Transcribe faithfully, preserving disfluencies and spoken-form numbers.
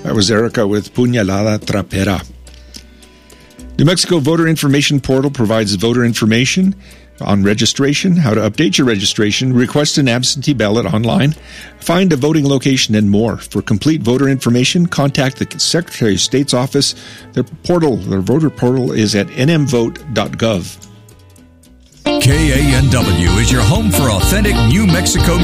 That was Erica with Puñalada Trapera. New Mexico Voter Information Portal provides voter information on registration, how to update your registration, request an absentee ballot online, find a voting location, and more. For complete voter information, contact the Secretary of State's office. Their portal, their voter portal is at n m vote dot gov. K A N W is your home for authentic New Mexico